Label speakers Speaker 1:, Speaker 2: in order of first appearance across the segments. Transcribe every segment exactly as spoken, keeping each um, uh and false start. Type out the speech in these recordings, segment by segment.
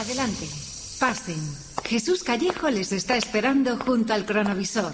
Speaker 1: Adelante, pasen. Jesús Callejo les está esperando junto al cronovisor.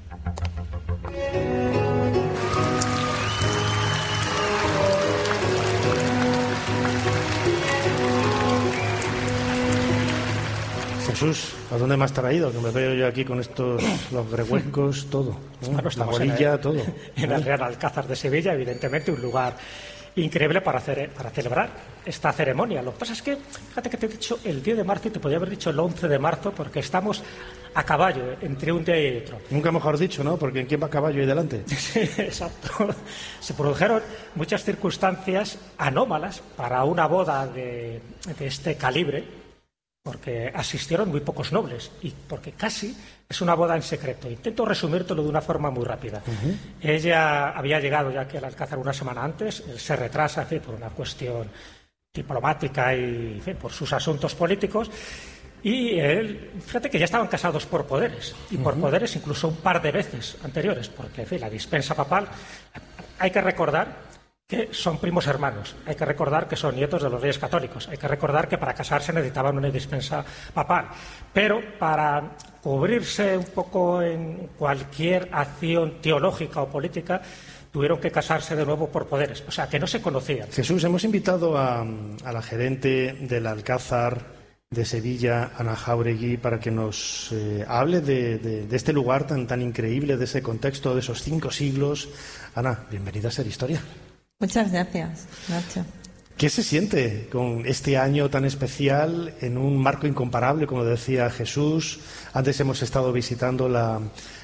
Speaker 2: Jesús, ¿a dónde me has traído? Que me veo yo aquí con estos los rehuecos, todo, ¿no?
Speaker 3: Bueno,
Speaker 2: la bolilla,
Speaker 3: en,
Speaker 2: todo.
Speaker 3: En el Real Alcázar de Sevilla, evidentemente un lugar increíble para, hacer, para celebrar esta ceremonia. Lo que pasa es que, fíjate que te he dicho el diez de marzo y te podría haber dicho el once de marzo porque estamos a caballo entre un día y otro.
Speaker 2: Nunca mejor dicho, ¿no? Porque ¿quién va a caballo ahí delante?
Speaker 3: Sí, exacto. Se produjeron muchas circunstancias anómalas para una boda de, de este calibre, porque asistieron muy pocos nobles y porque casi es una boda en secreto. Intento resumírtelo de una forma muy rápida. Uh-huh. Ella había llegado ya aquí al Alcázar una semana antes, él se retrasa en fin, por una cuestión diplomática y en fin, por sus asuntos políticos. Y él, fíjate que ya estaban casados por poderes, y por uh-huh. poderes incluso un par de veces anteriores, porque en fin, la dispensa papal, hay que recordar que son primos hermanos, hay que recordar que son nietos de los reyes católicos, hay que recordar que para casarse necesitaban una dispensa papal, pero para cubrirse un poco en cualquier acción teológica o política tuvieron que casarse de nuevo por poderes, o sea, que no se conocían.
Speaker 2: Jesús, hemos invitado a, a la gerente del Alcázar de Sevilla, Ana Jáuregui, para que nos eh, hable de, de, de este lugar tan, tan increíble, de ese contexto, de esos cinco siglos. Ana, bienvenida a Ser Historia.
Speaker 4: Muchas gracias, Nacho.
Speaker 2: ¿Qué se siente con este año tan especial en un marco incomparable, como decía Jesús? Antes hemos estado visitando la,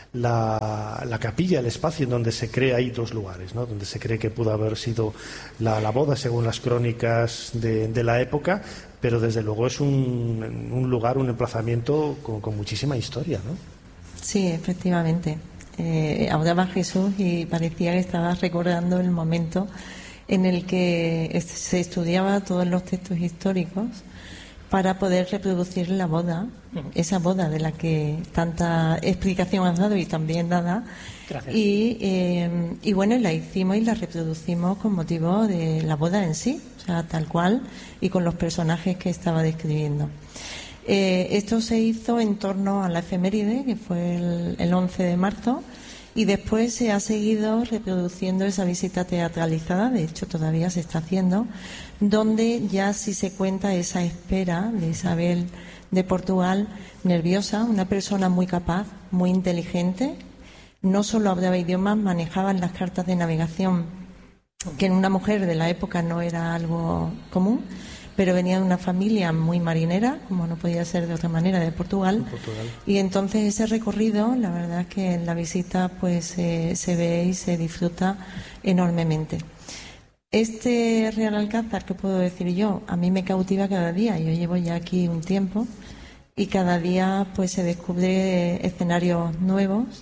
Speaker 2: la, la capilla, el espacio en donde se cree, hay dos lugares, ¿no? Donde se cree que pudo haber sido la, la boda, según las crónicas de, de la época, pero desde luego es un, un lugar, un emplazamiento con, con muchísima historia, ¿no?
Speaker 4: Sí, efectivamente. Eh, hablaba Jesús y parecía que estaba recordando el momento en el que se estudiaba todos los textos históricos para poder reproducir la boda, esa boda de la que tanta explicación has dado y también dada.
Speaker 3: Gracias.
Speaker 4: Y, eh, y bueno, la hicimos y la reproducimos con motivo de la boda en sí, o sea, tal cual, y con los personajes que estaba describiendo. Eh, esto se hizo en torno a la efeméride, que fue el, el once de marzo, y después se ha seguido reproduciendo esa visita teatralizada, de hecho todavía se está haciendo, donde ya sí se cuenta esa espera de Isabel de Portugal, nerviosa, una persona muy capaz, muy inteligente, no solo hablaba idiomas, manejaba las cartas de navegación, que en una mujer de la época no era algo común, pero venía de una familia muy marinera, como no podía ser de otra manera, de Portugal.
Speaker 2: Portugal.
Speaker 4: Y entonces ese recorrido, la verdad es que en la visita pues eh, se ve y se disfruta enormemente. Este Real Alcázar, ¿qué puedo decir yo? A mí me cautiva cada día. Yo llevo ya aquí un tiempo y cada día pues se descubre escenarios nuevos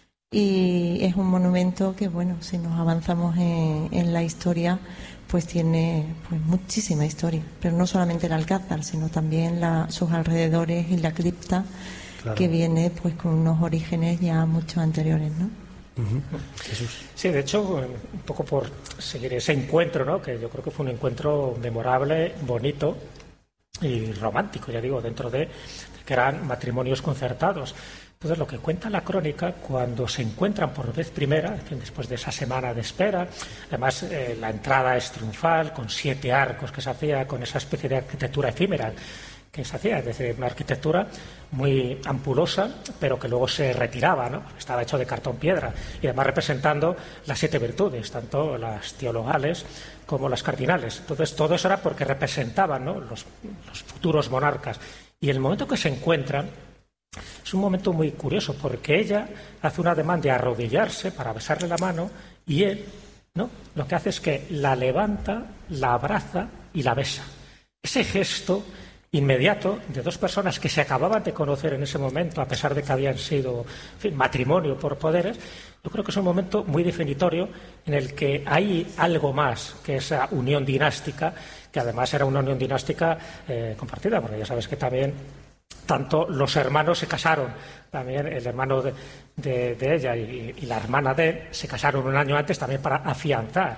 Speaker 4: y es un monumento que, bueno, si nos avanzamos en, en la historia, pues tiene pues muchísima historia, pero no solamente el Alcázar, sino también la, sus alrededores y la cripta, claro, que viene pues con unos orígenes ya mucho anteriores, ¿no?
Speaker 2: Uh-huh. Jesús.
Speaker 3: Sí, de hecho, un poco por seguir ese encuentro, ¿no? Que yo creo que fue un encuentro memorable, bonito y romántico, ya digo, dentro de, de que eran matrimonios concertados. Entonces, lo que cuenta la crónica, cuando se encuentran por vez primera, después de esa semana de espera, además eh, la entrada es triunfal, con siete arcos que se hacía, con esa especie de arquitectura efímera que se hacía, es decir, una arquitectura muy ampulosa, pero que luego se retiraba, ¿no? Estaba hecho de cartón piedra, y además representando las siete virtudes, tanto las teologales como las cardinales. Entonces, todo eso era porque representaban, ¿no?, los, los futuros monarcas. Y el momento que se encuentran es un momento muy curioso, porque ella hace un ademán de arrodillarse para besarle la mano y él, ¿no?, lo que hace es que la levanta, la abraza y la besa. Ese gesto inmediato de dos personas que se acababan de conocer en ese momento, a pesar de que habían sido, en fin, matrimonio por poderes, yo creo que es un momento muy definitorio en el que hay algo más que esa unión dinástica, que además era una unión dinástica eh, compartida, porque ya sabes que también tanto los hermanos se casaron, también el hermano de, de, de ella y, y la hermana de él se casaron un año antes también para afianzar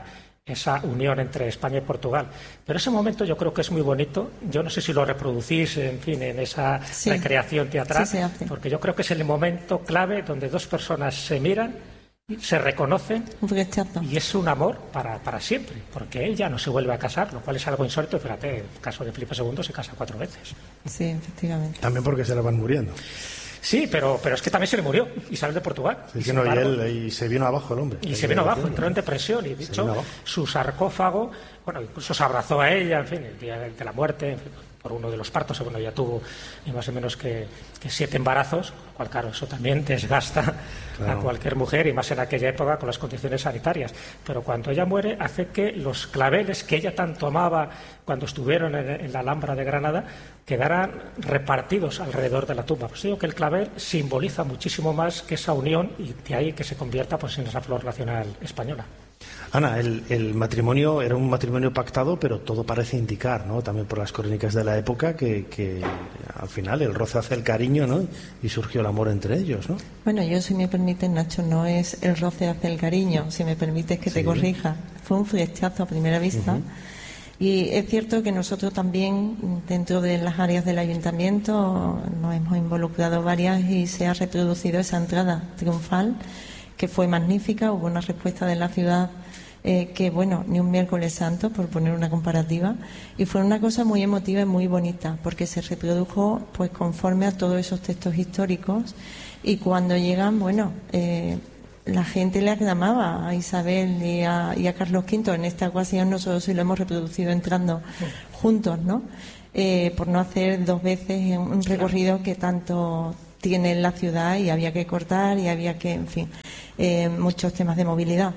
Speaker 3: esa unión entre España y Portugal. Pero ese momento yo creo que es muy bonito. Yo no sé si lo reproducís, en fin, en esa sí. recreación teatral, sí, porque yo creo que es el momento clave donde dos personas se miran, se reconocen y es un amor para, para siempre, porque él ya no se vuelve a casar, lo cual es algo insólito. Fíjate, el caso de Felipe segundo se casa cuatro veces.
Speaker 4: Sí, efectivamente.
Speaker 2: También porque se le van muriendo.
Speaker 3: Sí, pero, pero es que también se le murió Isabel de Portugal.
Speaker 2: Sí, y, sí, no, embargo, y, él, y se vino abajo el hombre.
Speaker 3: Y se vino abajo, entró en depresión y, de hecho, su sarcófago, bueno, incluso se abrazó a ella, en fin, el día de la muerte, en fin, por uno de los partos, bueno, ya tuvo más o menos que, que siete embarazos, con lo cual, claro, eso también desgasta claro. a cualquier mujer, y más en aquella época con las condiciones sanitarias. Pero cuando ella muere, hace que los claveles que ella tanto amaba cuando estuvieron en, en la Alhambra de Granada quedaran repartidos alrededor de la tumba. Pues digo que el clavel simboliza muchísimo más que esa unión, y de ahí que se convierta pues en esa flor nacional española.
Speaker 2: Ana, el, el matrimonio era un matrimonio pactado, pero todo parece indicar, ¿no?, también por las crónicas de la época, que, que al final el roce hace el cariño, ¿no?, y surgió el amor entre ellos, ¿no?
Speaker 4: Bueno, yo, si me permiten, Nacho, no es el roce hace el cariño, si me permites que sí. te corrija. Fue un flechazo a primera vista. Uh-huh. Y es cierto que nosotros también, dentro de las áreas del ayuntamiento, nos hemos involucrado varias y se ha reproducido esa entrada triunfal, que fue magnífica. Hubo una respuesta de la ciudad eh, que, bueno, ni un miércoles santo, por poner una comparativa, y fue una cosa muy emotiva y muy bonita, porque se reprodujo pues conforme a todos esos textos históricos, y cuando llegan, bueno, eh, la gente le aclamaba a Isabel y a, y a Carlos quinto. En esta ocasión nosotros sí lo hemos reproducido entrando sí. juntos, ¿no? Eh, por no hacer dos veces un recorrido que tanto tiene en la ciudad, y había que cortar y había que, en fin, eh, muchos temas de movilidad.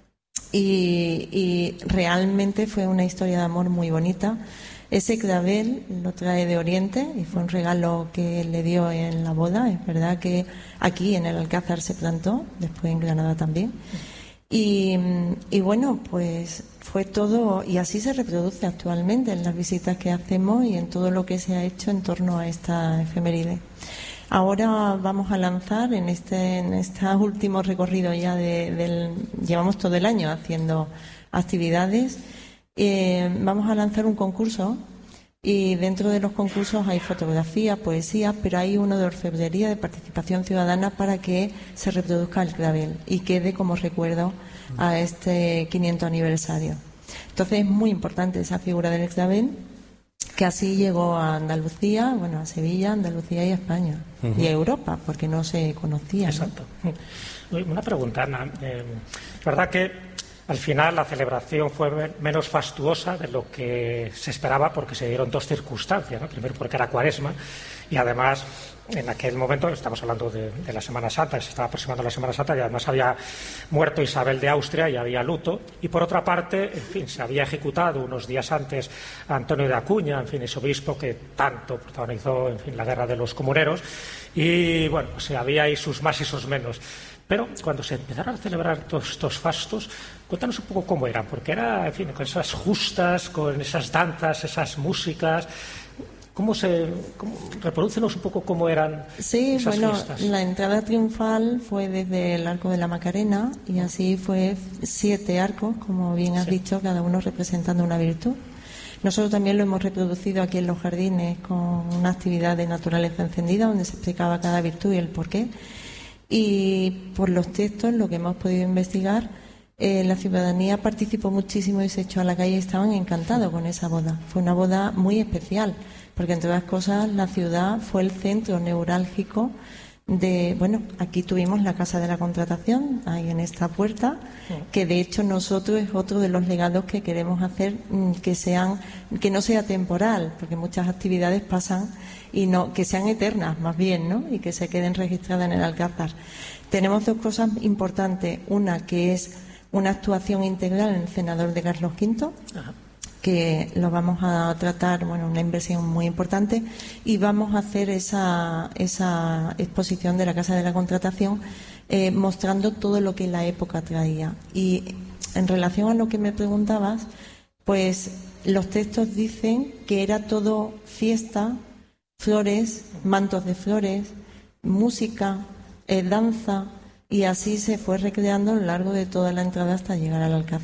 Speaker 4: Y, y realmente fue una historia de amor muy bonita. Ese clavel lo trae de Oriente y fue un regalo que él le dio en la boda. Es verdad que aquí en el Alcázar se plantó, después en Granada también. Y, y bueno, pues fue todo, y así se reproduce actualmente en las visitas que hacemos y en todo lo que se ha hecho en torno a esta efeméride. Ahora vamos a lanzar en este en este último recorrido ya de, del llevamos todo el año haciendo actividades. Eh, vamos a lanzar un concurso, y dentro de los concursos hay fotografía, poesía, pero hay uno de orfebrería, de participación ciudadana, para que se reproduzca el clavel y quede como recuerdo a este quinientos aniversario. Entonces es muy importante esa figura del clavel, que así llegó a Andalucía, bueno, a Sevilla, Andalucía y a España, uh-huh. y a Europa, porque no se conocía.
Speaker 3: Exacto. ¿No? Una pregunta, Ana. Eh, ¿verdad que al final la celebración fue menos fastuosa de lo que se esperaba, porque se dieron dos circunstancias, ¿no? Primero porque era Cuaresma, y además en aquel momento, estamos hablando de, de la Semana Santa, se estaba aproximando la Semana Santa, y además había muerto Isabel de Austria y había luto, y por otra parte, en fin, se había ejecutado unos días antes a Antonio de Acuña, en fin, ese obispo que tanto protagonizó, en fin, la guerra de los comuneros, y bueno, pues había ahí sus más y sus menos. Pero cuando se empezaron a celebrar todos estos fastos, cuéntanos un poco cómo eran, porque era, en fin, con esas justas, con esas danzas, esas músicas. ¿Cómo se cómo, reprodúcenos un poco cómo eran
Speaker 4: sí,
Speaker 3: esas
Speaker 4: bueno,
Speaker 3: fiestas?
Speaker 4: La entrada triunfal fue desde el Arco de la Macarena, y así fue siete arcos, como bien has sí. dicho, cada uno representando una virtud. Nosotros también lo hemos reproducido aquí en los jardines con una actividad de naturaleza encendida, donde se explicaba cada virtud y el porqué. Y por los textos, lo que hemos podido investigar, eh, la ciudadanía participó muchísimo y se echó a la calle y estaban encantados con esa boda. Fue una boda muy especial, porque entre otras cosas la ciudad fue el centro neurálgico de, bueno, aquí tuvimos la Casa de la Contratación, ahí en esta puerta, que de hecho nosotros es otro de los legados que queremos hacer, que sean, que no sea temporal, porque muchas actividades pasan, y no, que sean eternas más bien, ¿no? Y que se queden registradas en el Alcázar. Tenemos dos cosas importantes, una que es una actuación integral en el cenador de Carlos quinto, Ajá. que lo vamos a tratar, bueno, una inversión muy importante, y vamos a hacer esa, esa exposición de la Casa de la Contratación eh, mostrando todo lo que la época traía. Y en relación a lo que me preguntabas, pues los textos dicen que era todo fiesta, flores, mantos de flores, música, eh, danza, y así se fue recreando a lo largo de toda la entrada hasta llegar al Alcázar.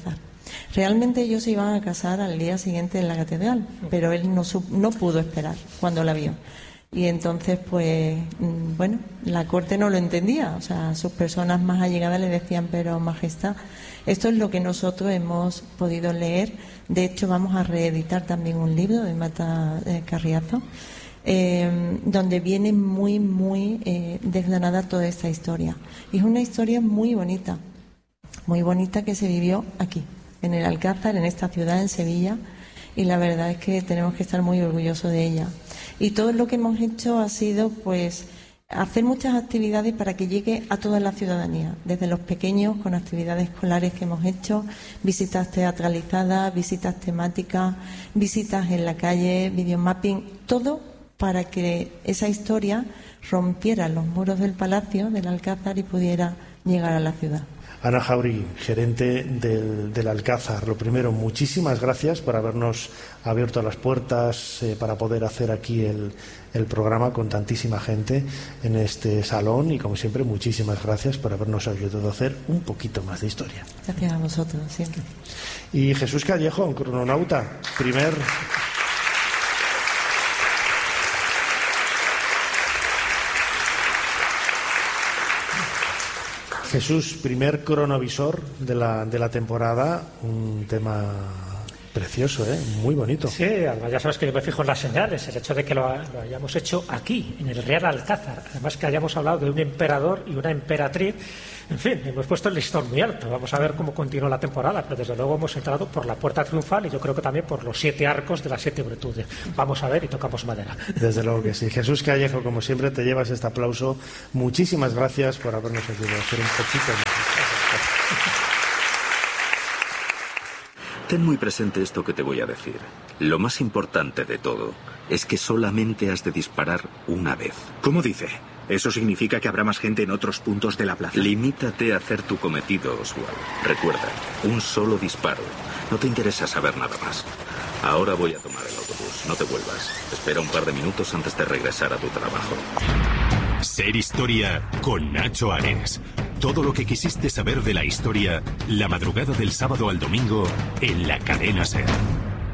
Speaker 4: Realmente ellos se iban a casar al día siguiente en la catedral, pero él no, no pudo esperar cuando la vio. Y entonces, pues, bueno, la corte no lo entendía. O sea, sus personas más allegadas le decían, pero majestad, esto es lo que nosotros hemos podido leer. De hecho, vamos a reeditar también un libro de Mata eh, Carriazo, eh, donde viene muy, muy eh, desgranada toda esta historia. Y es una historia muy bonita, muy bonita que se vivió aquí, en el Alcázar, en esta ciudad, en Sevilla. Y la verdad es que tenemos que estar muy orgullosos de ella. Y todo lo que hemos hecho ha sido, pues, hacer muchas actividades para que llegue a toda la ciudadanía, desde los pequeños, con actividades escolares que hemos hecho, visitas teatralizadas, visitas temáticas, visitas en la calle, videomapping, todo para que esa historia rompiera los muros del palacio, del Alcázar, y pudiera llegar a la ciudad.
Speaker 2: Ana Jáuregui, gerente del, del Alcázar. Lo primero, muchísimas gracias por habernos abierto las puertas eh, para poder hacer aquí el, el programa con tantísima gente en este salón, y como siempre, muchísimas gracias por habernos ayudado a hacer un poquito más de historia.
Speaker 4: Gracias a vosotros, siempre.
Speaker 2: Y Jesús Callejo, crononauta, primer... Jesús, primer cronovisor de la, de la temporada, un tema precioso, ¿eh? Muy bonito.
Speaker 3: Sí, además ya sabes que yo me fijo en las señales, el hecho de que lo, lo hayamos hecho aquí, en el Real Alcázar, además que hayamos hablado de un emperador y una emperatriz, en fin, hemos puesto el listón muy alto. Vamos a ver cómo continúa la temporada, pero desde luego hemos entrado por la puerta triunfal y yo creo que también por los siete arcos de las siete virtudes. Vamos a ver y tocamos madera.
Speaker 2: Desde luego que sí. Jesús Callejo, como siempre, te llevas este aplauso. Muchísimas gracias por habernos ayudado a hacer un poquito más.
Speaker 5: Ten muy presente esto que te voy a decir. Lo más importante de todo es que solamente has de disparar una vez.
Speaker 6: ¿Cómo dice? ¿Eso significa que habrá más gente en otros puntos de la plaza?
Speaker 5: Limítate a hacer tu cometido, Oswald. Recuerda, un solo disparo. No te interesa saber nada más. Ahora voy a tomar el autobús. No te vuelvas. Espera un par de minutos antes de regresar a tu trabajo.
Speaker 7: Ser Historia con Nacho Ares. Todo lo que quisiste saber de la historia, la madrugada del sábado al domingo en la cadena SER.